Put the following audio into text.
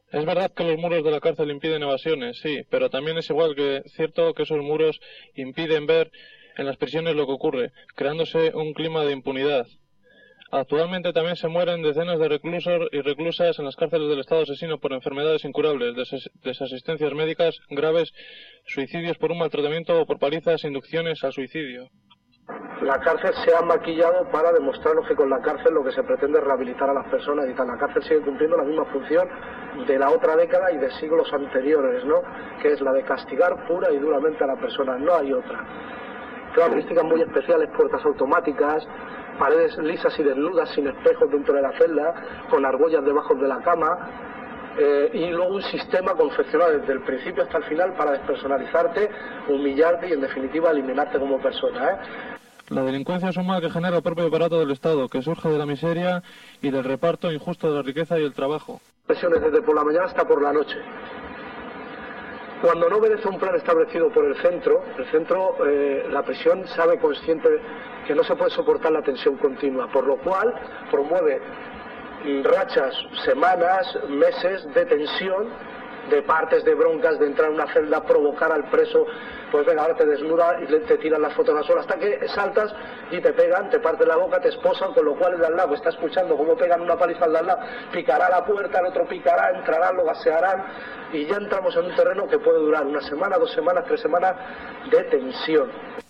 Es verdad que los muros de la cárcel impiden evasiones, sí, pero también es igual que cierto que esos muros impiden ver en las prisiones lo que ocurre, creándose un clima de impunidad. Actualmente también se mueren decenas de reclusos y reclusas en las cárceles del Estado asesino por enfermedades incurables, desasistencias médicas graves, suicidios por un maltratamiento o por palizas, inducciones al suicidio. La cárcel se ha maquillado para demostrarnos que con la cárcel lo que se pretende es rehabilitar a las personas y tal. La cárcel sigue cumpliendo la misma función de la otra década y de siglos anteriores, ¿no? Que es la de castigar pura y duramente a la persona, no hay otra. Características muy especiales, puertas automáticas, paredes lisas y desnudas sin espejos dentro de la celda, con argollas debajo de la cama, y luego un sistema confeccionado desde el principio hasta el final para despersonalizarte, humillarte y en definitiva eliminarte como persona, ¿eh? La delincuencia es un mal que genera el propio aparato del Estado, que surge de la miseria y del reparto injusto de la riqueza y el trabajo. Presiones desde por la mañana hasta por la noche. Cuando no obedece un plan establecido por el centro, la prisión sabe consciente que no se puede soportar la tensión continua, por lo cual promueve rachas, semanas, meses de tensión, de partes, de broncas, de entrar en una celda, provocar al preso, pues venga, ahora te desnuda y te tiran las fotos al suelo, hasta que saltas y te pegan, te parten la boca, te esposan, con lo cual el de al lado está escuchando cómo pegan una paliza al de al lado, picará la puerta, el otro picará, entrarán, lo gasearán, y ya entramos en un terreno que puede durar una semana, 2 semanas, 3 semanas de tensión.